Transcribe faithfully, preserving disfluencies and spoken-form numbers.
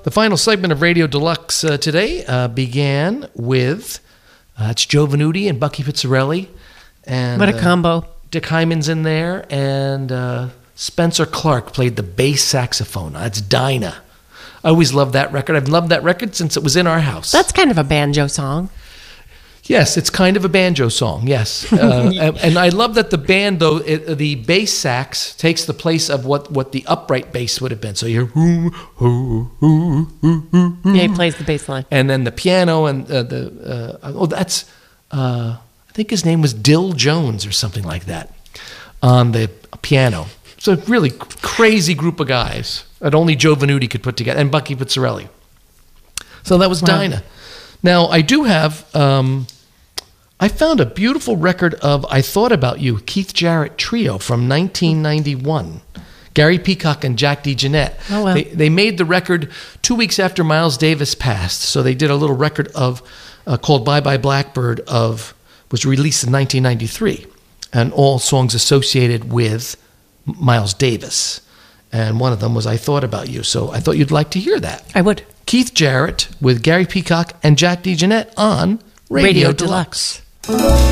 The final segment of Radio Deluxe uh, today uh, began with uh, it's Joe Venuti and Bucky Pizzarelli. And, what a combo. Uh, Dick Hyman's in there, and uh, Spencer Clark played the bass saxophone. That's Dinah. I always loved that record. I've loved that record since it was in our house. That's kind of a banjo song. Yes, it's kind of a banjo song, yes. Uh, and, and I love that the band, though, it, the bass sax takes the place of what, what the upright bass would have been. So you're... Yeah, he plays the bass line. And then the piano and uh, the... Uh, oh, that's... Uh, I think his name was Dill Jones or something like that on the piano. So a really crazy group of guys that only Joe Venuti could put together, and Bucky Pizzarelli. So that was wow. Dinah. Now, I do have... Um, I found a beautiful record of I Thought About You, Keith Jarrett Trio from nineteen ninety-one. Gary Peacock and Jack DeJohnette. Oh, wow. They, they made the record two weeks after Miles Davis passed. So they did a little record of uh, called Bye Bye Blackbird of was released in nineteen ninety-three. And all songs associated with Miles Davis. And one of them was I Thought About You. So I thought you'd like to hear that. I would. Keith Jarrett with Gary Peacock and Jack DeJohnette on Radio, Radio Deluxe. Deluxe.